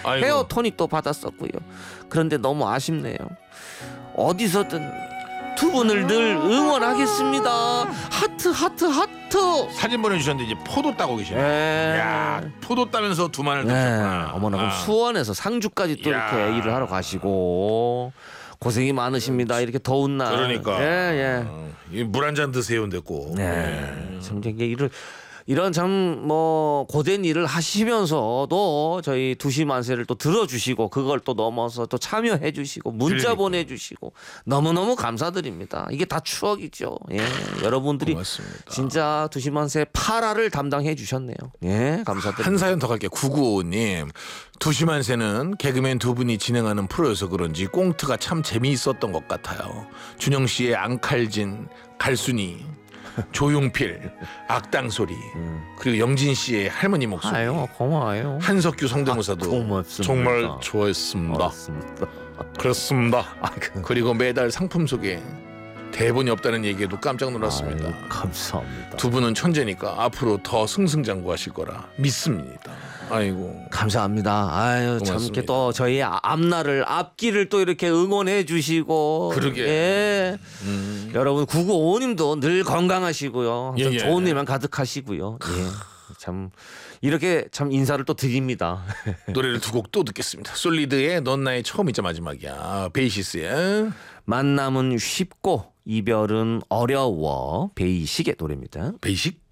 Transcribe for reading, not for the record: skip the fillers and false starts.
아이고. 헤어 토닉도 받았었고요. 그런데 너무 아쉽네요. 어디서든 두 분을 늘 응원하겠습니다. 하트 하트 하트. 사진 보내주셨는데 이제 포도 따고 계시네. 예. 야, 포도 따면서 두만을 네. 땄구나. 어머나 그럼 수원에서 상주까지 또 야. 이렇게 일을 하러 가시고 고생이 많으십니다. 이렇게 더운 날. 그러니까. 예. 물 한 잔 드세요, 근데 꼭. 네. 참 이게 일을 이런 참 뭐 고된 일을 하시면서도 저희 두시 만세를 또 들어주시고 그걸 또 넘어서 또 참여해 주시고 문자 그러니까. 보내주시고 너무너무 감사드립니다. 이게 다 추억이죠. 예. 여러분들이 고맙습니다. 진짜 두시 만세 8화를 담당해 주셨네요. 예. 감사드립니다. 한 사연 더 갈게요. 9955님. 두시만세는 개그맨 두 분이 진행하는 프로여서 그런지 꽁트가 참 재미있었던 것 같아요. 준영 씨의 앙칼진, 갈순이, 조용필, 악당 소리, 그리고 영진 씨의 할머니 목소리, 아유 고마워요. 한석규 성대모사도 고맙습니다. 정말 좋아했습니다. 고맙습니다. 그렇습니다. 아이고. 그리고 매달 상품 속에 대본이 없다는 얘기에도 깜짝 놀랐습니다. 아유, 감사합니다. 두 분은 천재니까 앞으로 더 승승장구하실 거라 믿습니다. 아이고. 감사합니다. 아유 참 고맙습니다. 이렇게 또 저희 앞날을 앞길을 또 이렇게 응원해 주시고 그러게. 예. 여러분 9955님도 늘 건강하시고요. 예, 좀 예. 좋은 일만 가득하시고요. 예. 참 이렇게 참 인사를 또 드립니다. 노래를 두 곡 또 듣겠습니다. 솔리드의 넌 나의 처음이자 마지막이야. 베이시스의 만남은 쉽고 이별은 어려워. 베이식의 노래입니다. 베이식.